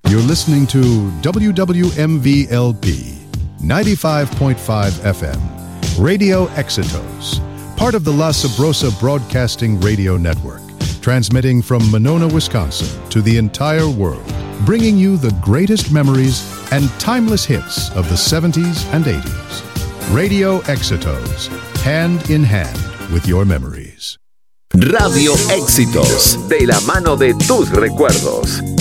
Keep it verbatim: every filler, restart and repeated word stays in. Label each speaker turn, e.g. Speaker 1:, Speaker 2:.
Speaker 1: You're listening to W W M V L P ninety-five point five F M, Radio Éxitos, part of the La Sabrosa Broadcasting Radio Network, transmitting from Monona, Wisconsin to the entire world, bringing you the greatest memories and timeless hits of the seventies and eighties. Radio Éxitos, hand in hand with your memories.
Speaker 2: Radio Éxitos, de la mano de tus recuerdos.